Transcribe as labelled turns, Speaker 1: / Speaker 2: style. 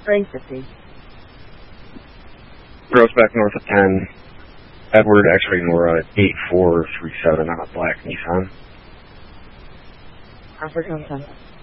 Speaker 1: Frank 50.
Speaker 2: Gross back north of 10. Edward X-ray Nora 8437 on a black Nissan.
Speaker 1: African 10.